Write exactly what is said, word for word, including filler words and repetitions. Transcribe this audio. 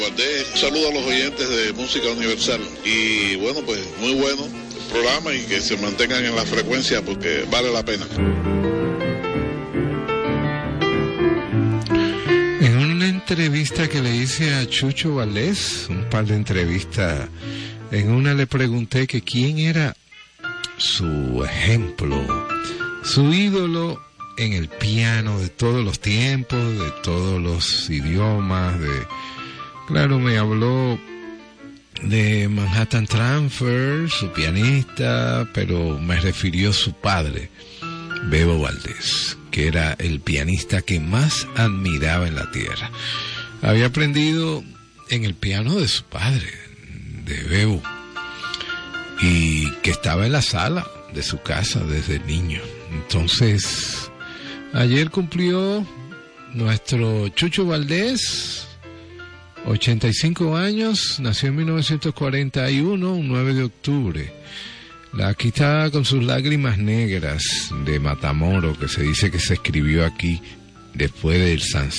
Un saludo a los oyentes de Música Universal y bueno, pues muy bueno el programa y que se mantengan en la frecuencia porque vale la pena. En una entrevista que le hice a Chucho Valdés, un par de entrevistas, en una le pregunté que quién era su ejemplo, su ídolo en el piano de todos los tiempos, de todos los idiomas, de... Claro, me habló de Manhattan Transfer, su pianista, pero me refirió a su padre, Bebo Valdés, que era el pianista que más admiraba en la tierra. Había aprendido en el piano de su padre, de Bebo, y que estaba en la sala de su casa desde niño. Entonces, ayer cumplió nuestro Chucho Valdés ochenta y cinco años, nació en mil novecientos cuarenta y uno, un nueve de octubre. Aquí está con sus lágrimas negras de Matamoros, que se dice que se escribió aquí después del San